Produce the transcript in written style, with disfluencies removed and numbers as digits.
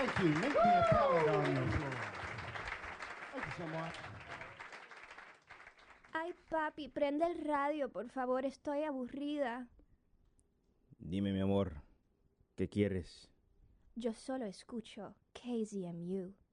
Thank you. Make me a palette on the floor. Thank you so much. Ay, papi, prende el radio, por favor, estoy aburrida. Dime, mi amor, ¿qué quieres? Yo solo escucho KZMU.